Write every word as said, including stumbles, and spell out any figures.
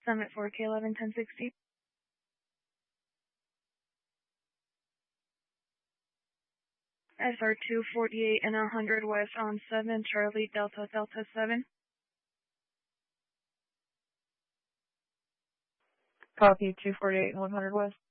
Summit four K eleven ten sixty. S R two forty-eight and one hundred West on seven, Charlie Delta Delta seven. Copy, two forty-eight and one hundred West.